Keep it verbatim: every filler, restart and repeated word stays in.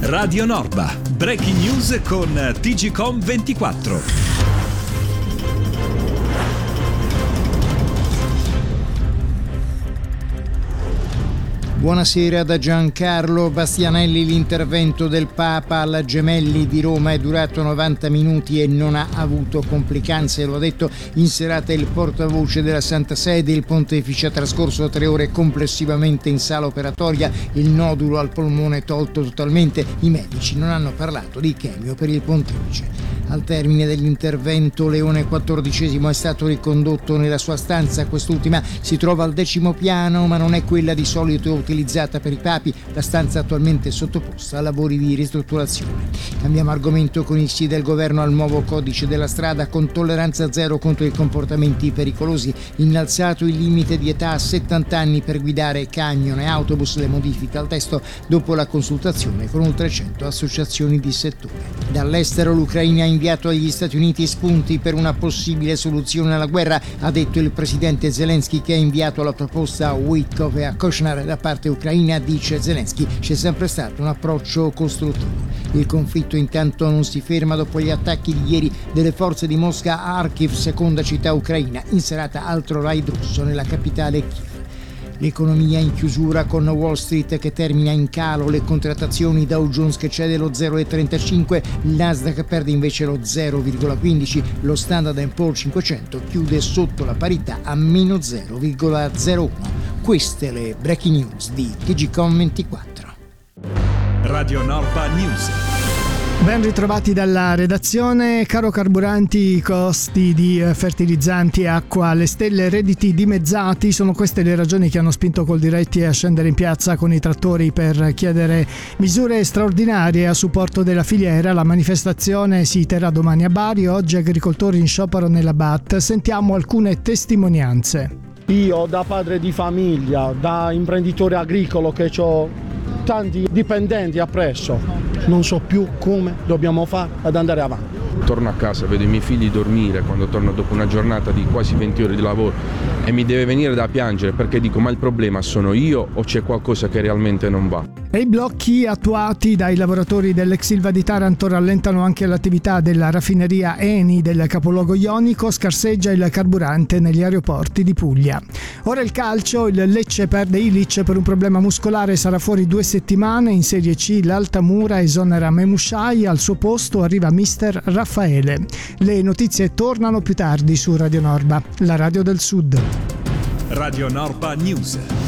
Radio Norba, breaking news con T G Com ventiquattro. Buonasera da Giancarlo Bastianelli. L'intervento del Papa al Gemelli di Roma è durato novanta minuti e non ha avuto complicanze, lo ha detto in serata il portavoce della Santa Sede. Il pontefice ha trascorso tre ore complessivamente in sala operatoria, il nodulo al polmone tolto totalmente. I medici non hanno parlato di chemio per il pontefice. Al termine dell'intervento Leone quattordicesimo è stato ricondotto nella sua stanza. Quest'ultima si trova al decimo piano, ma non è quella di solito utilizzata per i papi. La stanza attualmente sottoposta a lavori di ristrutturazione. Cambiamo argomento con il sì del governo al nuovo codice della strada con tolleranza zero contro i comportamenti pericolosi. Innalzato il limite di età a settanta anni per guidare camion e autobus. Le modifiche al testo dopo la consultazione con oltre cento associazioni di settore. Dall'estero l'Ucraina ha inviato agli Stati Uniti spunti per una possibile soluzione alla guerra, ha detto il presidente Zelensky, che ha inviato la proposta a Witkoff e a Kushner. Da parte ucraina, dice Zelensky, c'è sempre stato un approccio costruttivo. Il conflitto intanto non si ferma dopo gli attacchi di ieri delle forze di Mosca a Kharkiv, seconda città ucraina. In serata altro raid russo nella capitale Kiev. L'economia in chiusura con Wall Street che termina in calo, le contrattazioni, Dow Jones che cede lo zero virgola trentacinque, il Nasdaq perde invece lo zero virgola quindici, lo Standard and Poor's cinquecento chiude sotto la parità a meno zero virgola zero uno. Queste le breaking news di T G Com ventiquattro. Radio Norba News. Ben ritrovati dalla redazione. Caro carburanti, i costi di fertilizzanti e acqua alle stelle, redditi dimezzati, sono queste le ragioni che hanno spinto Coldiretti a scendere in piazza con i trattori per chiedere misure straordinarie a supporto della filiera. La manifestazione si terrà domani a Bari, oggi agricoltori in sciopero nella B A T. Sentiamo alcune testimonianze. Io da padre di famiglia, da imprenditore agricolo che ho tanti dipendenti appresso, non so più come dobbiamo fare ad andare avanti. Torno a casa, vedo i miei figli dormire quando torno dopo una giornata di quasi venti ore di lavoro e mi deve venire da piangere perché dico: ma il problema sono io o c'è qualcosa che realmente non va? E i blocchi attuati dai lavoratori dell'ex Ilva di Taranto rallentano anche l'attività della raffineria Eni del capoluogo ionico, scarseggia il carburante negli aeroporti di Puglia. Ora il calcio, il Lecce perde Ilic per un problema muscolare, sarà fuori due settimane. In Serie C l'Altamura esonera Memushai, al suo posto arriva mister Raffaele. Le notizie tornano più tardi su Radio Norba, la radio del Sud. Radio Norba News.